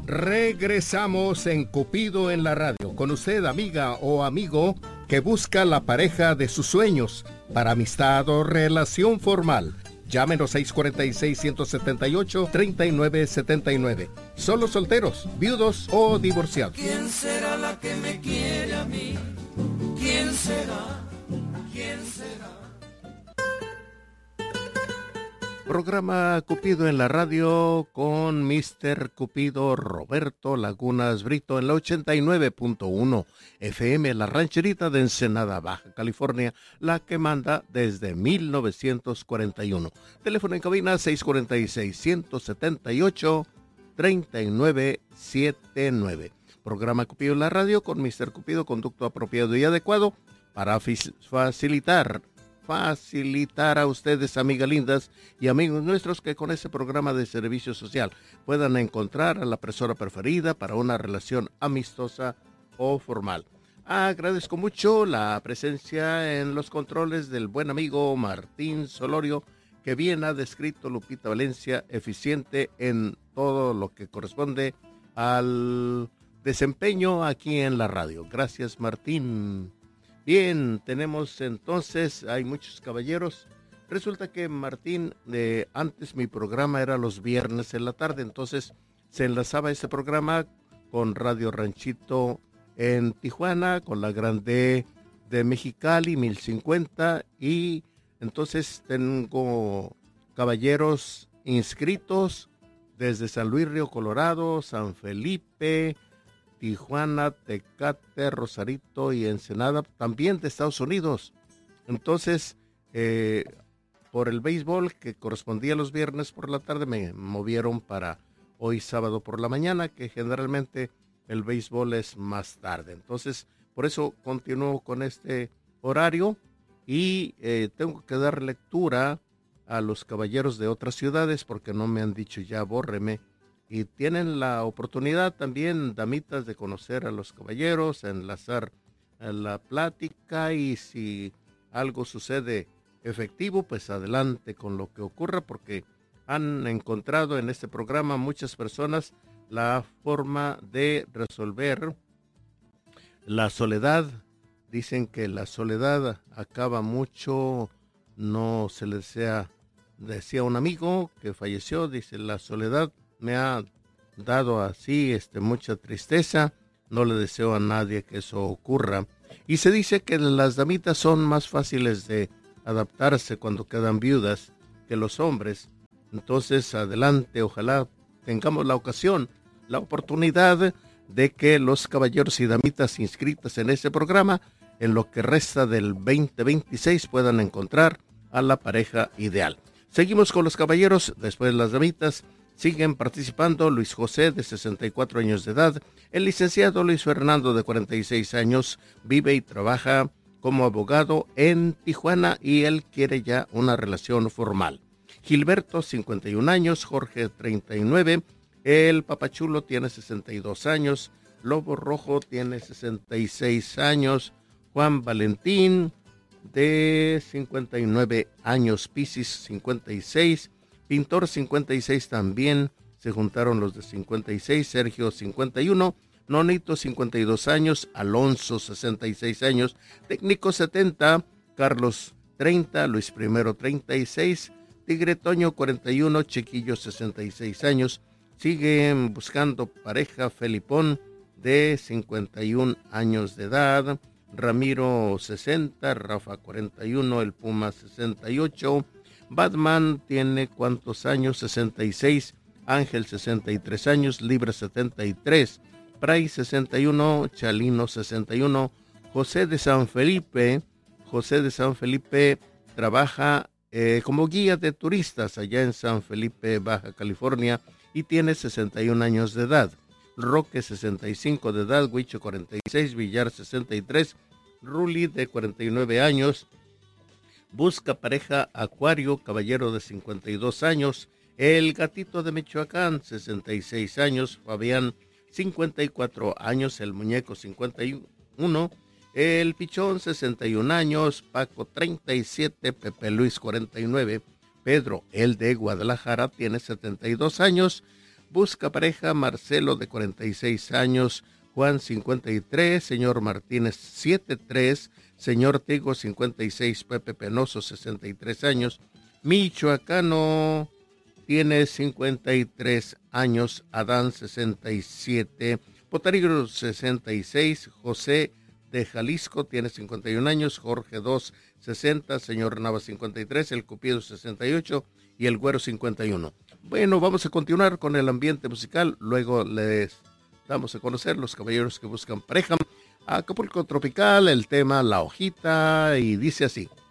Regresamos en Cupido en la radio. Con usted, amiga o amigo, que busca la pareja de sus sueños para amistad o relación formal. Llámenos 646-178-3979. Solo solteros, viudos o divorciados. ¿Quién será la que me quiere a mí? ¿Quién será? ¿Quién será? Programa Cupido en la radio con Mr. Cupido Roberto Lagunas Brito en la 89.1 FM, la rancherita de Ensenada, Baja California, la que manda desde 1941. Teléfono en cabina 646-178-3979. Programa Cupido en la radio con Mr. Cupido, conducto apropiado y adecuado para facilitar a ustedes, amigas lindas y amigos nuestros, que con este programa de servicio social puedan encontrar a la persona preferida para una relación amistosa o formal. Agradezco mucho la presencia en los controles del buen amigo Martín Solorio, que bien ha descrito Lupita Valencia, eficiente en todo lo que corresponde al desempeño aquí en la radio. Gracias, Martín. Bien, tenemos entonces, hay muchos caballeros. Resulta que Martín, antes mi programa era los viernes en la tarde, entonces se enlazaba ese programa con Radio Ranchito en Tijuana, con la Grande de Mexicali, 1050, y entonces tengo caballeros inscritos desde San Luis Río Colorado, San Felipe, Tijuana, Tecate, Rosarito y Ensenada, también de Estados Unidos. Entonces, por el béisbol que correspondía los viernes por la tarde, me movieron para hoy sábado por la mañana, que generalmente el béisbol es más tarde. Entonces, por eso continúo con este horario y tengo que dar lectura a los caballeros de otras ciudades porque no me han dicho ya bórreme. Y tienen la oportunidad también, damitas, de conocer a los caballeros, enlazar la plática, y si algo sucede efectivo, pues adelante con lo que ocurra, porque han encontrado en este programa muchas personas la forma de resolver la soledad. Dicen que la soledad acaba mucho, no se le decía un amigo que falleció, dice, la soledad me ha dado así mucha tristeza, no le deseo a nadie que eso ocurra. Y se dice que las damitas son más fáciles de adaptarse cuando quedan viudas que los hombres. Entonces, adelante, ojalá tengamos la ocasión, la oportunidad de que los caballeros y damitas inscritas en este programa, en lo que resta del 2026, puedan encontrar a la pareja ideal. Seguimos con los caballeros, después las damitas. Siguen participando Luis José, de 64 años de edad, el licenciado Luis Fernando, de 46 años, vive y trabaja como abogado en Tijuana y él quiere ya una relación formal. Gilberto, 51 años, Jorge, 39, el Papachulo tiene 62 años, Lobo Rojo tiene 66 años, Juan Valentín, de 59 años, Piscis, 56, Pintor, 56 también, se juntaron los de 56, Sergio, 51, Nonito, 52 años, Alonso, 66 años, Técnico, 70, Carlos, 30, Luis Primero, 36, Tigre Toño, 41, Chiquillo, 66 años, siguen buscando pareja, Felipón, de 51 años de edad, Ramiro, 60, Rafa, 41, el Puma, 68, Batman tiene ¿cuántos años? 66, Ángel 63 años, Libre 73, Pray 61, Chalino 61, José de San Felipe trabaja como guía de turistas allá en San Felipe, Baja California, y tiene 61 años de edad. Roque 65 de edad, Huicho 46, Villar 63, Ruli de 49 años, busca pareja, Acuario, caballero de 52 años, el Gatito de Michoacán, 66 años, Fabián, 54 años, el Muñeco, 51, el Pichón, 61 años, Paco, 37, Pepe Luis, 49, Pedro, el de Guadalajara, tiene 72 años, Busca pareja, Marcelo de 46 años, Juan 53, señor Martínez 73, señor Tigo 56, Pepe Penoso 63 años, michoacano tiene 53 años, Adán 67, Potarígaro 66, José de Jalisco tiene 51 años, Jorge 2, 60, señor Nava 53, el Cupido 68 y el Güero 51. Bueno, vamos a continuar con el ambiente musical, luego les damos a conocer los caballeros que buscan pareja. Acapulco Tropical, el tema La Hojita, y dice así.